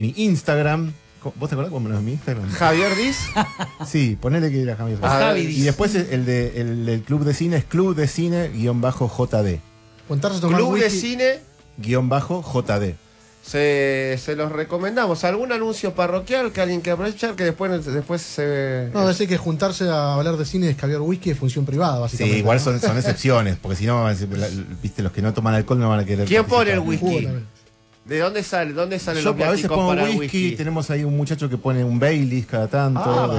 mi Instagram. ¿Vos te acordás cómo es mi Instagram? Javier Diz. Sí, ponele que era Javier Diz. Javi Diz. Y después el del club de cine es Club de Cine-JD. Juntarse a tomar Club de whisky. Cine. -JD. Se los recomendamos. ¿Algún anuncio parroquial que alguien quiera aprovechar? Que después se... No, decir que juntarse a hablar de cine y escabiar whisky es función privada, Sí, básicamente. igual ¿no? son excepciones, porque si no, viste, los que no toman alcohol no van a querer. ¿Quién pone el participar. whisky? también. ¿De dónde sale? ¿Dónde salen Yo los a veces viáticos pongo para el whisky, whisky? tenemos ahí un muchacho que pone un Baileys cada tanto. Ah,